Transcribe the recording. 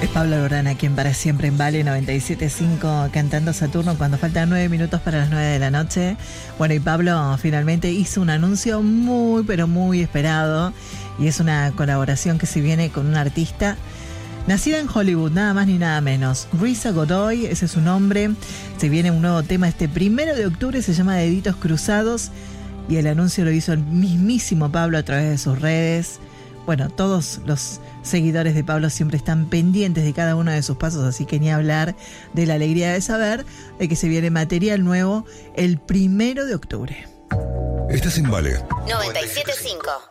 Es Pablo Alborán, a quien para siempre en Vale 97.5, cantando Saturno cuando faltan 9 minutos para las 9 de la noche. Bueno, y Pablo finalmente hizo un anuncio muy, pero muy esperado. Y es una colaboración que se viene con una artista nacida en Hollywood, nada más ni nada menos. Risa Godoy, ese es su nombre. Se viene un nuevo tema este 1 de octubre, se llama Deditos Cruzados. Y el anuncio lo hizo el mismísimo Pablo a través de sus redes. Bueno, todos los seguidores de Pablo siempre están pendientes de cada uno de sus pasos, así que ni hablar de la alegría de saber de que se viene material nuevo el 1 de octubre. Estás en Vale 97.5.